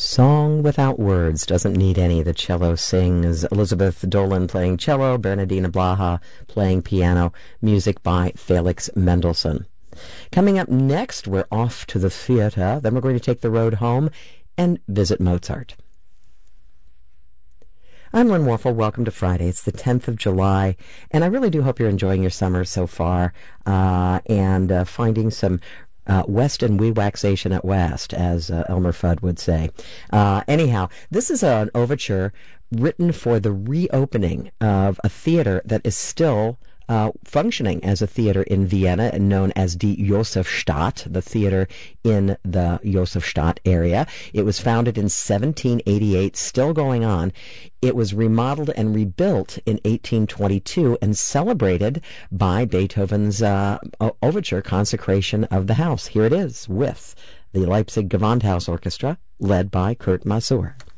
Song without words, doesn't need any. The cello sings. Elizabeth Dolan playing cello, Bernardina Blaha playing piano. Music by Felix Mendelssohn. Coming up next, we're off to the theater. Then we're going to take the road home and visit Mozart. I'm Lynn Warfel. Welcome to Friday. It's the 10th of July, and I really do hope you're enjoying your summer so far and finding some West and wee-waxation at West, as Elmer Fudd would say. Anyhow, this is an overture written for the reopening of a theater that is still functioning as a theater in Vienna, known as Die Josefstadt, the theater in the Josefstadt area. It was founded in 1788, still going on. It was remodeled and rebuilt in 1822 and celebrated by Beethoven's overture, Consecration of the House. Here it is with the Leipzig Gewandhaus Orchestra, led by Kurt Masur.